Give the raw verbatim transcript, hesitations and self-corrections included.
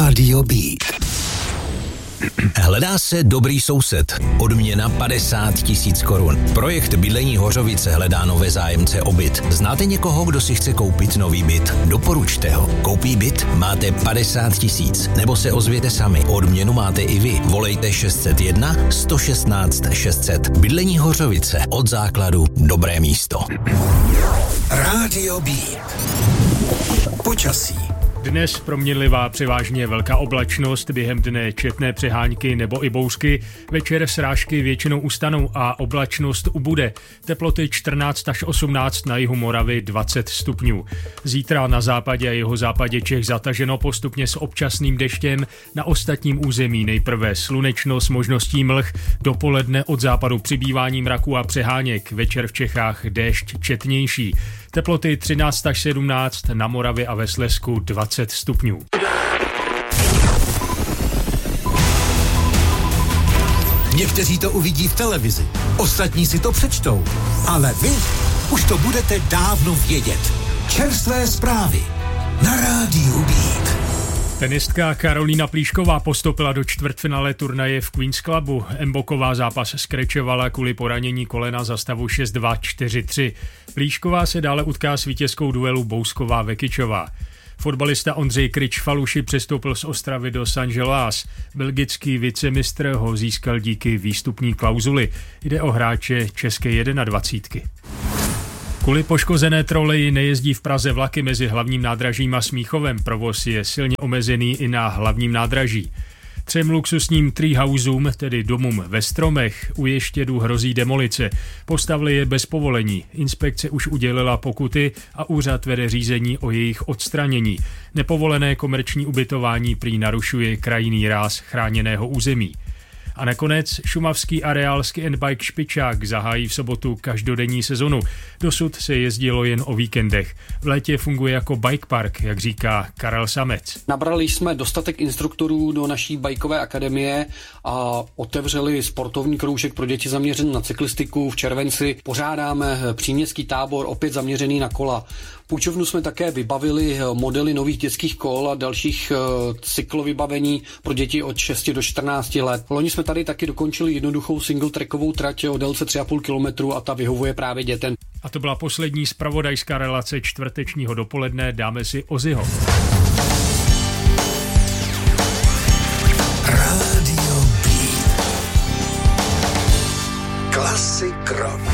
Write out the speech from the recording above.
Rádio Beat. Hledá se dobrý soused. Odměna padesát tisíc korun. Projekt Bydlení Hořovice hledá nové zájemce o byt. Znáte někoho, kdo si chce koupit nový byt? Doporučte ho. Koupí byt? Máte padesát tisíc. Nebo se ozvěte sami. Odměnu máte i vy. Volejte šest set jedna sto šestnáct šest set. Bydlení Hořovice. Od základu dobré místo. Rádio Beat. Počasí. Dnes proměnlivá převážně velká oblačnost, během dne četné přehánky nebo i bouřky, večer srážky většinou ustanou a oblačnost ubude. Teploty čtrnáct až osmnáct, na jihu Moravy dvacet stupňů. Zítra na západě a jihozápadě Čech zataženo postupně s občasným deštěm, na ostatním území nejprve slunečno s možností mlh, dopoledne od západu přibývání mraků a přeháněk, večer v Čechách déšť četnější. Teploty třináct až sedmnáct, na Moravě a ve Slezsku dvacet stupňů. Někteří to uvidí v televizi, ostatní si to přečtou, ale vy už to budete dávno vědět. Čerstvé zprávy na Rádiu Beat. Tenistka Karolína Plíšková postoupila do čtvrtfinále turnaje v Queen's Clubu. Mboková zápas skrečovala kvůli poranění kolena za stavu šest dva čtyři tři. Plíšková se dále utká s vítězkou duelu Bousková-Vekičová. Fotbalista Ondřej Kryč Faluši přestoupil z Ostravy do Saint-Gilloise. Belgický vicemistr ho získal díky výstupní klauzuli. Jde o hráče české dvacítky. Kvůli poškozené troleji nejezdí v Praze vlaky mezi hlavním nádražím a Smíchovem. Provoz je silně omezený i na hlavním nádraží. Třem luxusním treehouseům, tedy domům ve stromech, u Ještědu hrozí demolice. Postavili je bez povolení. Inspekce už udělila pokuty a úřad vede řízení o jejich odstranění. Nepovolené komerční ubytování prý narušuje krajinný ráz chráněného území. A nakonec šumavský areál Ski and Bike Špičák zahájí v sobotu každodenní sezonu. Dosud se jezdilo jen o víkendech. V létě funguje jako bike park, jak říká Karel Samec. Nabrali jsme dostatek instruktorů do naší bajkové akademie a otevřeli sportovní kroužek pro děti zaměřený na cyklistiku. V červenci pořádáme příměstský tábor opět zaměřený na kola. Půjčovnu jsme také vybavili modely nových dětských kol a dalších cyklovybavení pro děti od šesti do čtrnácti let. Loni jsme tady taky dokončili jednoduchou single trackovou trať o délce tři a půl kilometru a ta vyhovuje právě dětem. A to byla poslední zpravodajská relace čtvrtečního dopoledne. Dáme si Ozzyho. Rádio Beat. Klasik rock.